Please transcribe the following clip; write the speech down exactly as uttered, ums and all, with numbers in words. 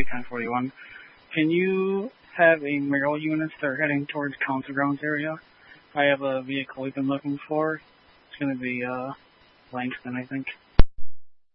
ten forty-one. Can you have a Merrill unit start heading towards Council Grounds area? I have a vehicle we've been looking for. It's going to be uh, Langston, I think.